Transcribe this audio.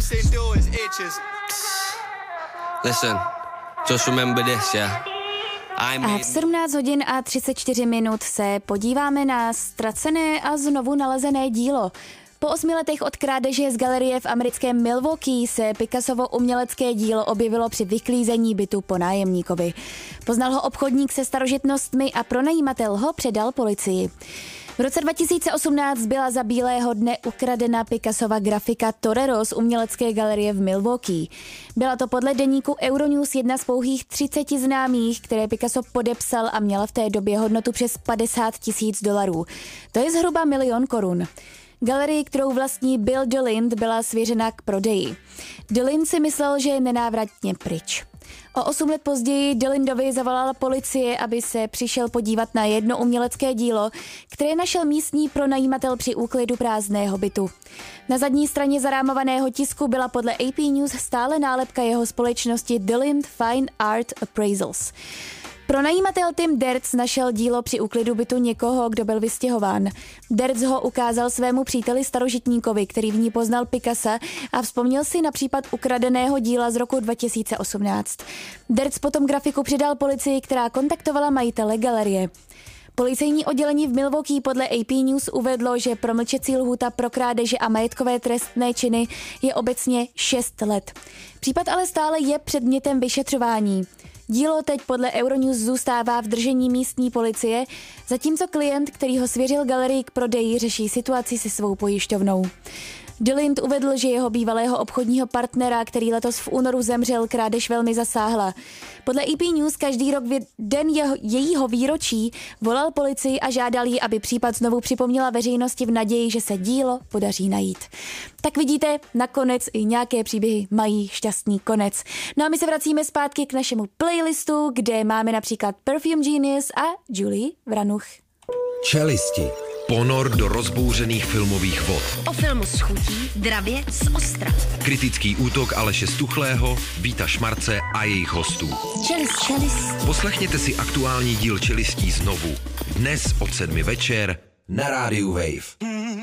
Listen, just remember this, yeah? A v 17 hodin a 34 minut se podíváme na ztracené a znovu nalezené dílo. Po 8 letech od krádeže z galerie v americkém Milwaukee se Picassovo umělecké dílo objevilo při vyklízení bytu po nájemníkovi. Poznal ho obchodník se starožitnostmi a pronajímatel ho předal policii. V roce 2018 byla za bílého dne ukradena Picassova grafika Torero z umělecké galerie v Milwaukee. Byla to podle deníku Euronews jedna z pouhých 30 známých, které Picasso podepsal a měla v té době hodnotu přes $50,000. To je zhruba 1 000 000 korun. Galerii, kterou vlastní Bill DeLint, byla svěřena k prodeji. DeLint si myslel, že je nenávratně pryč. O 8 let později DeLintovi zavolala policie, aby se přišel podívat na jedno umělecké dílo, které našel místní pronajímatel při úklidu prázdného bytu. Na zadní straně zarámovaného tisku byla podle AP News stále nálepka jeho společnosti DeLint Fine Art Appraisals. Pronajímatel Tim Dertz našel dílo při úklidu bytu někoho, kdo byl vystěhován. Dertz ho ukázal svému příteli starožitníkovi, který v ní poznal Picassa a vzpomněl si na případ ukradeného díla z roku 2018. Dertz potom grafiku předal policii, která kontaktovala majitele galerie. Policejní oddělení v Milwaukee podle AP News uvedlo, že promlčecí lhůta pro krádeže a majetkové trestné činy je obecně 6 let. Případ ale stále je předmětem vyšetřování. Dílo teď podle Euronews zůstává v držení místní policie, zatímco klient, který ho svěřil galerii k prodeji, řeší situaci se svou pojišťovnou. DeLint uvedl, že jeho bývalého obchodního partnera, který letos v únoru zemřel, krádež velmi zasáhla. Podle EP News každý rok v den jejího výročí volal policii a žádal ji, aby případ znovu připomněla veřejnosti v naději, že se dílo podaří najít. Tak vidíte, nakonec i nějaké příběhy mají šťastný konec. No a my se vracíme zpátky k našemu playlistu, kde máme například Perfume Genius a Julie Vranuch. Čelisti. Ponor do rozbouřených filmových vod. O filmu s chutí, dravě z Ostrav. Kritický útok Aleše Stuchlého, Víta Šmarce a jejich hostů. Čelist. Poslechněte si aktuální díl Čelistí znovu. Dnes od 7 večer na rádiu Wave.